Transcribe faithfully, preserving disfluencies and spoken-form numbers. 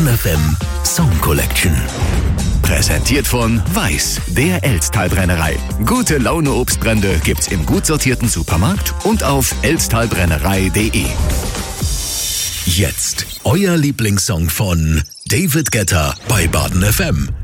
Baden F M Song Collection. Präsentiert von Weiß, der Elsttalbrennerei. Gute Laune Obstbrände gibt's im gut sortierten Supermarkt und auf elsttalbrennerei punkt de. Jetzt euer Lieblingssong von David Guetta bei Baden F M.